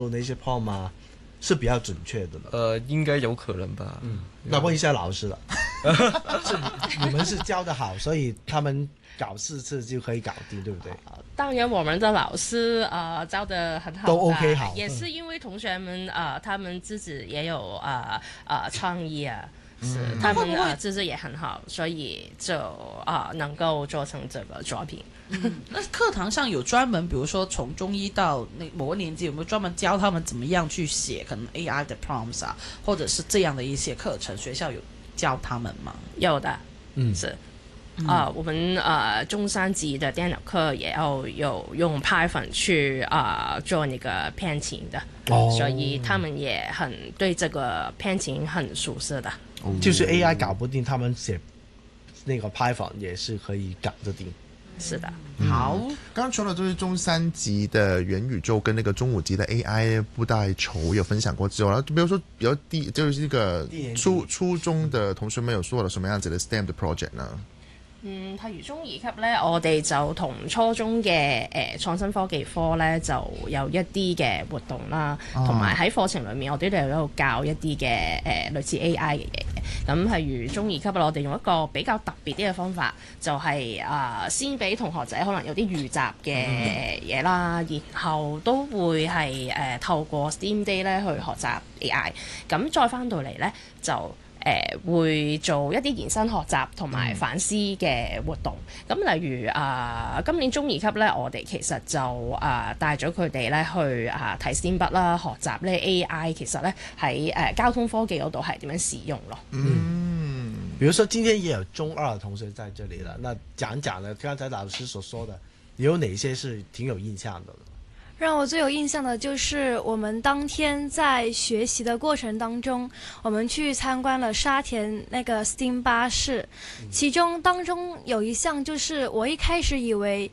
那些 prompt 吗？是比较准确的呢？ 应该有可能吧。 那问一下老师了，是你们是教的好，所以他们搞4次就可以搞定，对不对？ 当然，我们的老师教的很好的， 都 OK 好也是因为同学们他们自己也有创意啊。是，他们自己也很好，所以就能够做成这个作品。 那课堂上有专门，比如说从中一到那某个年级，有没有专门教他们怎么样去写可能 AI 的 prompts 啊，或者是这样的一些课程？学校有教他们吗？ 有的，是。我们中三级的电脑课也要有用 Python 去做那个编程的，所以他们也很对这个编程很熟悉的。 就是 AI 搞不定，他们写那个 Python 也是可以搞得定。 是的。 好， 刚刚除了就是中3级的元宇宙跟那个中5级的 AI 布袋筹有分享过之后，然后比如说比较就是一个初中的同学们有做了什么样子的 STEM 的 project 呢？ 譬如中2級咧，我哋就同初中嘅創新科技科咧就有一啲嘅活動啦，同埋喺課程裏面我哋都有喺度教一啲嘅類似 AI 嘅嘢。咁譬如中2級我哋用一個比較特別啲嘅方法，就係先俾同學仔可能有啲預習嘅嘢啦，然後都會係透過 STEAM Day 咧去學習 AI， 咁再翻到嚟咧就會做一啲延伸學習同埋反思嘅活動。咁例如今年中2級咧，我哋其實就帶咗佢哋咧去睇 STEAM 筆啦，學習咧 AI 其實咧喺交通科技嗰度係點樣使用咯。 比如說今天也有中2的同學在這裡了，那講講呢，剛才老師所說的，有哪些是挺有印象的呢？ 让我最有印象的就是我们当天在学习的过程当中，我们去参观了沙田那个 STEAM 巴士，其中当中有一项就是我一开始以为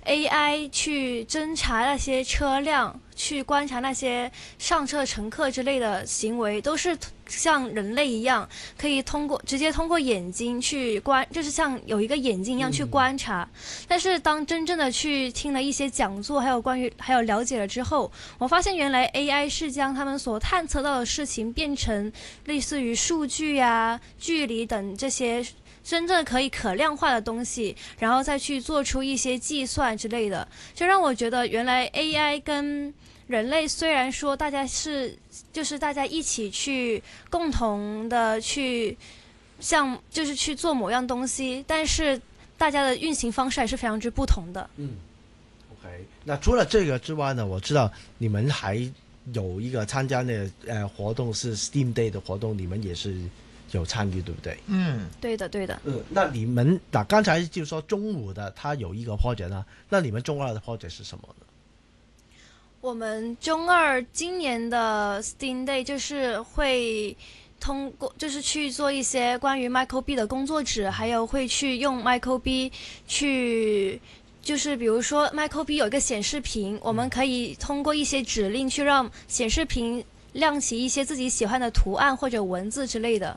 AI 去侦查那些车辆，去观察那些上车乘客之类的行为，都是像人类一样，可以直接通过眼睛去就是像有一个眼睛一样去观察。但是当真正的去听了一些讲座，还有了解了之后，我发现原来 AI 是将他们所探测到的事情变成类似于数据啊、距离等这些真正可以可量化的东西，然后再去做出一些计算之类的，就让我觉得原来 AI 跟人类虽然说大家就是大家一起去共同的去就是去做某样东西，但是大家的运行方式还是非常之不同的。 OK， 那除了这个之外呢，我知道你们还有一个参加的活动是 STEAM Day 的活动，你们也是有参与，对不对？ 对的对的。 那你们刚才就说中5的他有一个 project 呢，那你们中2的 project 是什么呢？ 我们中2今年的 STEAM Day 就是会通过就是去做一些关于 MicroB 的工作纸，还有会去用 MicroB 去就是比如说 MicroB 有一个显示屏，我们可以通过一些指令去让显示屏亮起一些自己喜欢的图案或者文字之类的。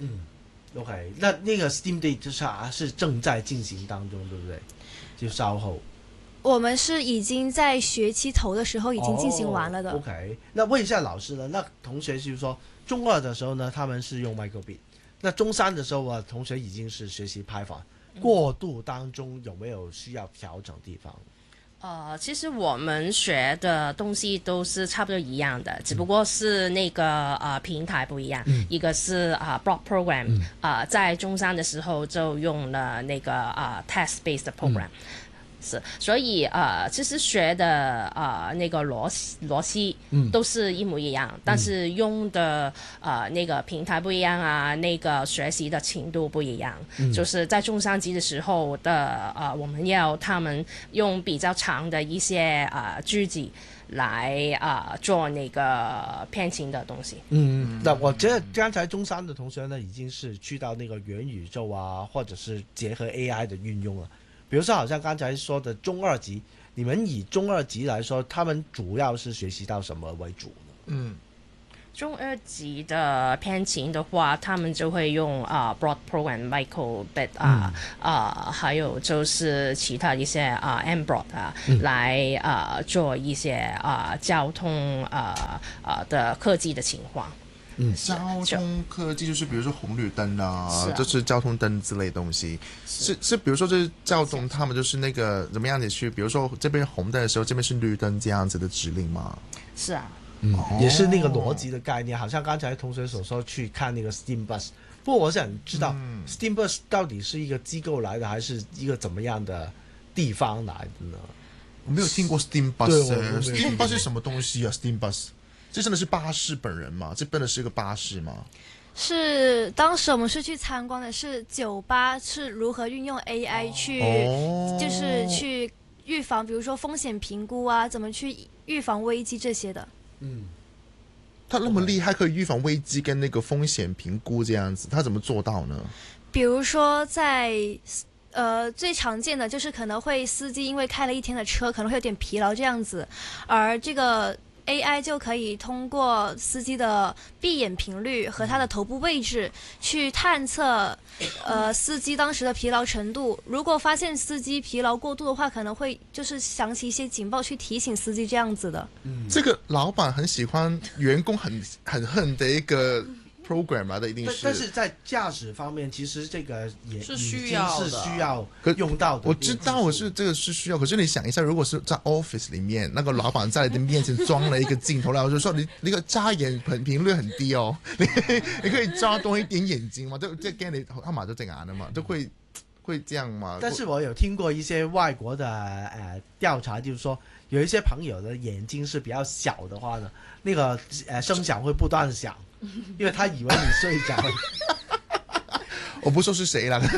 OK， 那个 STEAM Day 是正在进行当中，对不对？就稍後。 我们是已经在学期头的时候已经进行完了的。 OK， 那问一下老师呢？那同学就是说，中2的时候呢，他们是用 MicroB， 那中3的时候啊，同学已经是学习 Python， 过渡当中有没有需要调整地方？ 其实我们学的东西都是差不多一样的，只不过是那个平台不一样，一个是block program，在中3的时候就用了那个test-based program。是，所以其实学的那个逻辑都是一模一样，但是用的那个平台不一样啊，那个学习的程度不一样。就是在中3级的时候的我们要他们用比较长的一些句子来做那个编程的东西。 那我觉得刚才中3的同学呢，已经是去到那个元宇宙啊，或者是结合 AI 的运用了。比如说好像刚才说的中2级，你们以中2级来说，他们主要是学习到什么为主呢？ 中二级的偏勤的话，他们就会用broad program microbit 还有就是其他一些mbroad 来做一些交通的科技的情况。 交通科技就是比如说红绿灯是就是交通灯之类的东西，是比如说就是交通他们就是那个怎么样你去，比如说这边红灯的时候，这边是绿灯这样子的指令吗？ 是啊。 也是那个逻辑的概念，好像刚才同学所说去看那个 Steam Bus。不过我想知道，Steam Bus 到底是一个机构来的，还是一个怎么样的地方来的呢？ 我没有听过 Steam 对 Bus，Steam Bus 是什么东西啊？Steam Bus 这真的是巴士本人吗？这真的是一个巴士吗？ 是当时我们是去参观的是酒吧是如何运用 AI 去，就是去预防，比如说风险评估啊，怎么去预防危机这些的。 他那么厉害，可以预防危机跟那个风险评估这样子，他怎么做到呢？ 比如说在最常见的就是可能会司机因为开了一天的车，可能会有点疲劳这样子，而这个AI 就可以通过司机的闭眼频率和他的头部位置去探测司机当时的疲劳程度。如果发现司机疲劳过度的话，可能会就是响起一些警报去提醒司机这样子的。 这个老板很喜欢员工很恨的一个 program 啊，的一定是。 但是在驾驶方面，其实这个也是已经需要的是需要用到的。 我知道这个是需要，可是你想一下，如果是在 office 里面，那个老板在你的面前装了一个镜头，然后就说你那个眨眼频率很低哦，你可以眨多一点眼睛嘛，即係驚你黑埋咗隻眼啊嘛，都會這樣嘛。 但是我有聽過一些外國的調查，就是說有一些朋友的眼睛是比較小的話呢，那個聲響會不斷響，因為他以為你睡着。 我不說是誰啦。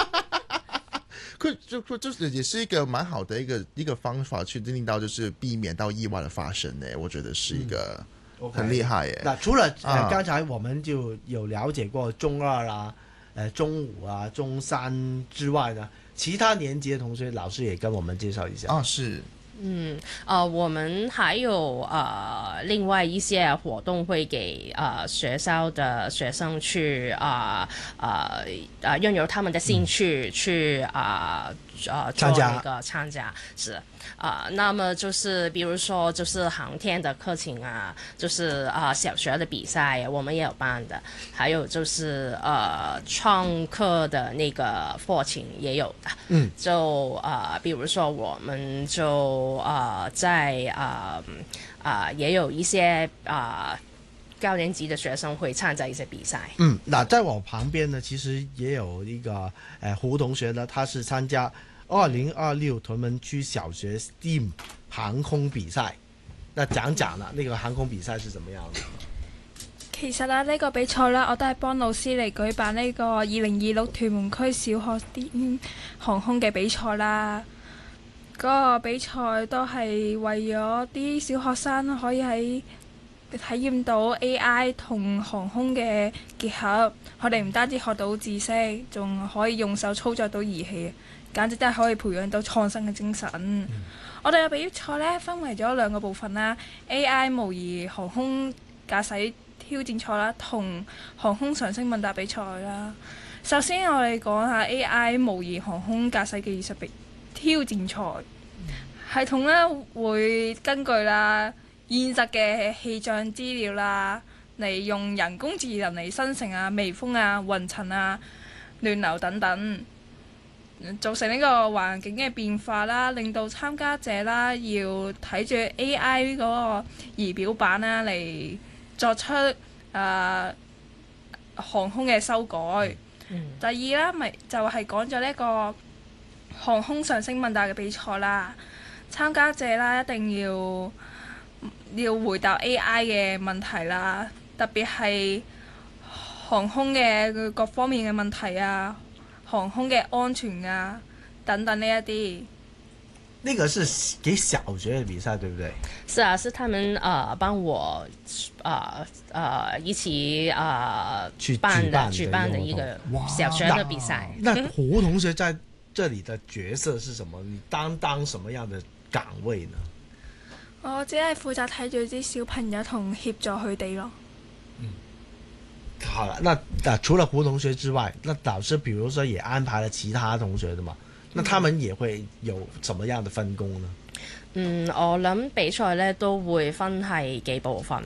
就是也是一個蠻好的一個方法去令到就是避免到意外的發生呢，我覺得是一個很厲害耶。 那除了剛才我們就有了解過中二啦、中五啊、中三之外呢，其他年級的同學老師也跟我們介紹一下。 是。 我們還有另外一些活動會給學校的學生去擁有他們的興趣去做那個參加是那麼就是比如說就是航天的課程啊，就是小學的比賽我們也有辦的，還有就是創客的那個課程也有的，就比如說我們就在也有一些高年級的學生會參加一些比賽。 那在我旁邊呢，其實也有一個胡同學呢，他是參加2026屯門區小學 STEAM 航空比賽。那講講啦，呢個航空比賽是怎麼樣的？ 其實呢個比賽啦，我都係幫老師嚟舉辦呢個2026屯門區小學 STEAM 航空嘅比賽啦。嗰個比賽都係為咗啲小學生可以喺體驗到 AI 同航空嘅結合，佢哋唔單止學到知識，仲可以用手操作到儀器，簡直真係可以培養到創新嘅精神。我哋嘅比賽呢，分為咗兩個部分啦 ，AI 模擬航空駕駛挑戰賽啦，同航空常識問答比賽啦。首先我哋講下 AI 模擬航空駕駛嘅技術挑戰賽系統咧，會根據啦現實嘅氣象資料啦，嚟用人工智能嚟生成微風雲層亂流等等，造成呢個環境嘅變化啦，令到參加者啦要睇住 AI 嗰個儀表板嚟作出航空嘅修改。第二啦，咪就係講咗呢個航空常識問答嘅比賽啦，參加者啦一定要回答 AI 嘅問題啦，特別係航空嘅各方面嘅問題航空嘅安全等等呢一啲。 那個是給小學的比賽，對不對？ 是啊，是他們幫我一起去舉辦的一個小學的比賽。 那胡同學在這裡的角色是什麼？你當什麼樣的崗位呢？ 我只係負責睇住啲小朋友同協助佢哋咯。 好了，那除了胡同学之外，那老師比如說也安排了其他同學的嘛？那他們也會有什麼樣的分工呢？ 我諗比賽咧都會分係幾部分